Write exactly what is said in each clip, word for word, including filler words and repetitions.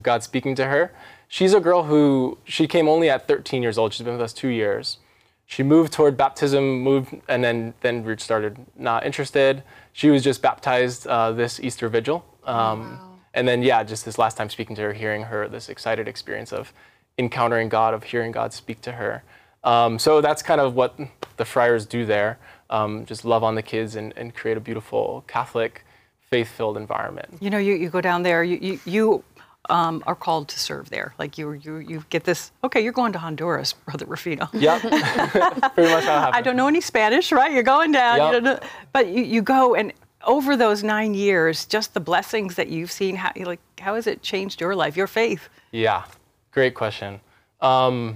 God speaking to her. She's a girl who, she came only at thirteen years old. She's been with us two years. She moved toward baptism, moved, and then, then Root started not interested. She was just baptized uh, this Easter Vigil. Um, wow. And then, yeah, just this last time speaking to her, hearing her, this excited experience of encountering God, of hearing God speak to her. Um, so that's kind of what the friars do there, um, just love on the kids and, and create a beautiful Catholic, faith-filled environment. You know, you, you go down there, you, you, you um, are called to serve there. Like you, you, you get this, okay, you're going to Honduras, Brother Rufino. Yeah, pretty much how it happened. I don't know any Spanish, right? You're going down, yep. you don't know, but you, you go, and over those nine years, just the blessings that you've seen, how, like, how has it changed your life, your faith? Yeah, great question. Um,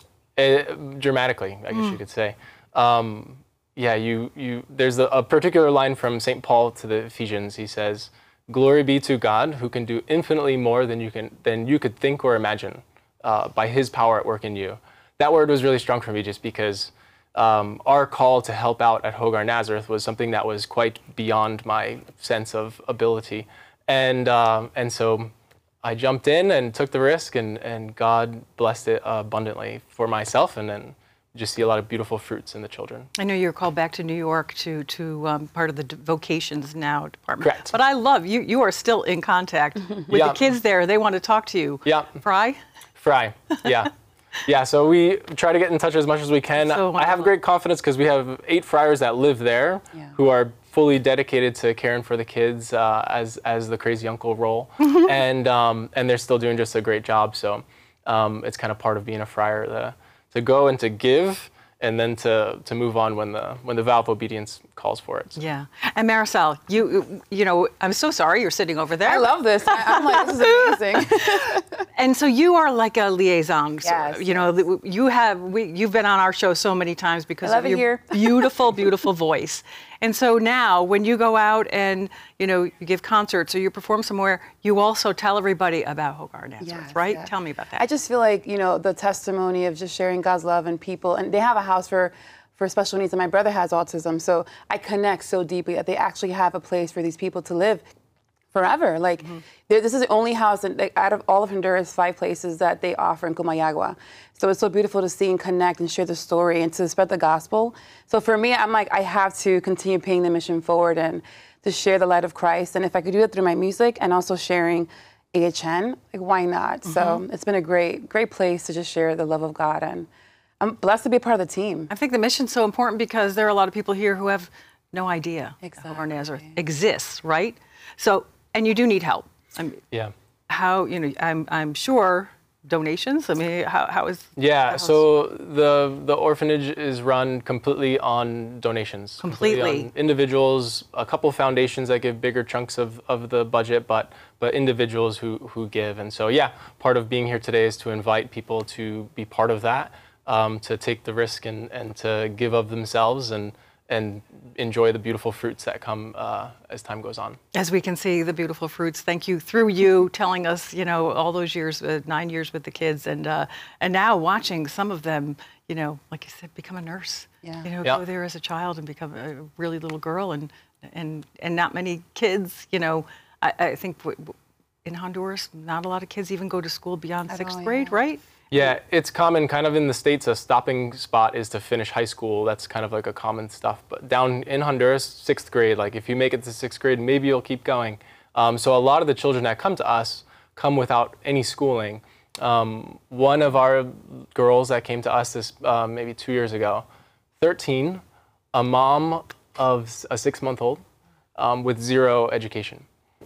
it, dramatically, I guess mm. you could say. Um, yeah, you, you, there's a, a particular line from Saint Paul to the Ephesians. He says, "Glory be to God, who can do infinitely more than you can than you could think or imagine, uh, by His power at work in you." That word was really strong for me, just because um, our call to help out at Hogar Nazareth was something that was quite beyond my sense of ability, and uh, and so I jumped in and took the risk, and and God blessed it uh, abundantly for myself, and then just see a lot of beautiful fruits in the children. I know you're called back to New York to to um, part of the Vocations Now department. Correct. But I love you. You are still in contact with yeah. the kids there. They want to talk to you. Yeah. Fry? Fry. Yeah. Yeah. So we try to get in touch as much as we can. So I have great confidence because we have eight friars that live there yeah. who are fully dedicated to caring for the kids uh, as as the crazy uncle role, and um, and they're still doing just a great job. So um, it's kind of part of being a friar, the to go and to give, and then to to move on when the when the vow of obedience calls for it. So. Yeah. And Marisol, you you know, I'm so sorry you're sitting over there. I love this. I, I'm like, this is amazing. And so you are like a liaison. Yes, so, you know, you have we, you've been on our show so many times because I love of it your here. beautiful, beautiful voice. And so now, when you go out and you know you give concerts or you perform somewhere, you also tell everybody about Hogar Nazareth, Yes, right? yeah. Tell me about that. I just feel like, you know, the testimony of just sharing God's love and people, and they have a house for for special needs, and my brother has autism, so I connect so deeply that they actually have a place for these people to live forever. Like, mm-hmm. this is the only house in, like, out of all of Honduras, five places that they offer in Comayagua. So it's so beautiful to see and connect and share the story and to spread the gospel. So for me, I'm like, I have to continue paying the mission forward and to share the light of Christ. And if I could do it through my music and also sharing A H N, like, why not? Mm-hmm. So it's been a great, great place to just share the love of God. And I'm blessed to be a part of the team. I think the mission's so important because there are a lot of people here who have no idea exactly. Hogar Nazareth exists, right? So, and you do need help. I mean, yeah. How, you know, I'm I'm sure donations. I mean, how how is? Yeah. how so the the orphanage is run completely on donations. Completely. on individuals. A couple foundations that give bigger chunks of, of the budget, but but individuals who who give. And so yeah, part of being here today is to invite people to be part of that, um, to take the risk and and to give of themselves and. and enjoy the beautiful fruits that come uh, as time goes on. As we can see the beautiful fruits, thank you, through you telling us, you know, all those years, uh, nine years with the kids, and uh, and now watching some of them, you know, like you said, become a nurse. Yeah. You know, yep. go there as a child and become a really little girl, and and and not many kids, you know, I, I think w w in Honduras, not a lot of kids even go to school beyond At sixth all, grade, yeah. right? Yeah, it's common kind of in the States, a stopping spot is to finish high school. That's kind of like a common stuff. But down in Honduras, sixth grade, like if you make it to sixth grade, maybe you'll keep going. Um, so a lot of the children that come to us come without any schooling. Um, one of our girls that came to us this uh, maybe two years ago, thirteen, a mom of a six-month-old um, with zero education.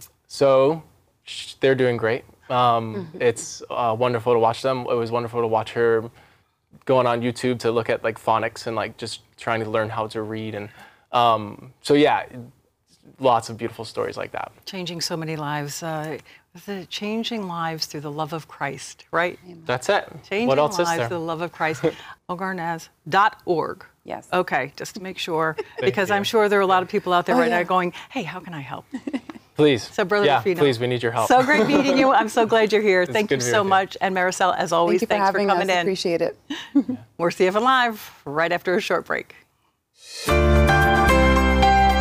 So sh they're doing great. Um, it's uh, wonderful to watch them. It was wonderful to watch her going on YouTube to look at like phonics and like just trying to learn how to read. And um, so yeah, lots of beautiful stories like that. Changing so many lives. Uh, the changing lives through the love of Christ, right? Amen. That's it. Changing What else lives is there? through the love of Christ. hogar naz dot org. Yes. Okay, just to make sure, because you. I'm sure there are a lot of people out there Oh, right yeah. now going, hey, how can I help? Please. So, Brother yeah, Rufino, please, we need your help. So great meeting you. I'm so glad you're here. Thank you good to be so with you. much. And Marisol, as always, Thank you for thanks for, having coming us. in. Appreciate it. We're C F N Live right after a short break.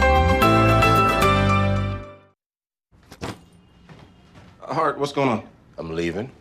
Hart, what's going on? I'm leaving.